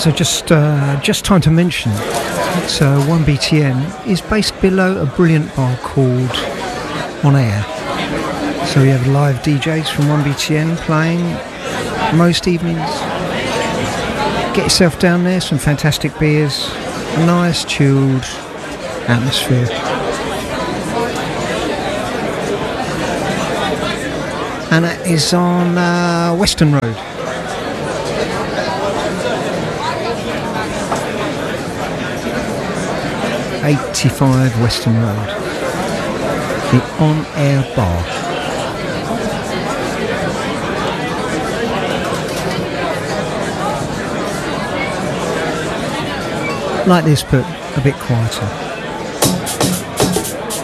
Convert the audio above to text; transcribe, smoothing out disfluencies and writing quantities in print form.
So just time to mention that 1BTN is based below a brilliant bar called On Air. So we have live DJs from 1BTN playing most evenings. Get yourself down there, some fantastic beers, a nice chilled atmosphere. And that is on Western Road. '85 Western Road. The On Air Bar. Like this, but a bit quieter.